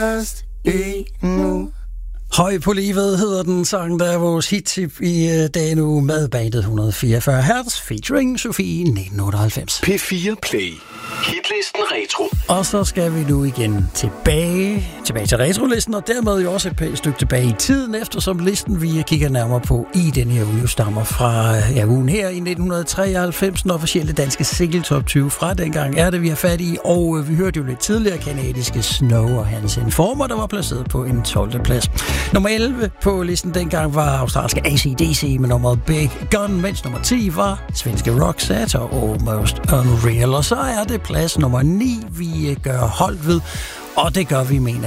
Høj på livet hedder den sang, der er vores hittip i dag nu med bandet 144 Hertz featuring Sofie 1998. P4 Play. Hitlisten Retro. Og så skal vi nu igen tilbage til retrolisten, og dermed jo også et pænt stykke tilbage i tiden, eftersom listen, vi kigger nærmere på i den her uge, stammer fra ugen her i 1993, den officielle danske single top 20 fra dengang er det, vi har fat i, og vi hørte jo lidt tidligere kanadiske Snow og hans Informer, der var placeret på en 12. plads. Nummer 11 på listen dengang var australske AC/DC med nummeret Big Gun, mens nummer 10 var svenske Roxette og Almost Unreal, og så er det plads nummer 9, vi gør hold ved, og det gør vi med en